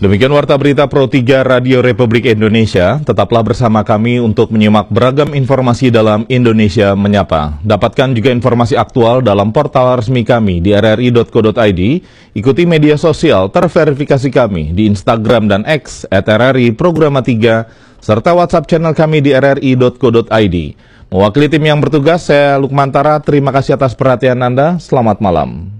Demikian Warta Berita Pro 3 Radio Republik Indonesia. Tetaplah bersama kami untuk menyimak beragam informasi dalam Indonesia Menyapa. Dapatkan juga informasi aktual dalam portal resmi kami di rri.co.id. Ikuti media sosial terverifikasi kami di Instagram dan X @RRI Programa 3, serta WhatsApp channel kami di rri.co.id. Mewakili tim yang bertugas, saya Lukman Tara. Terima kasih atas perhatian Anda. Selamat malam.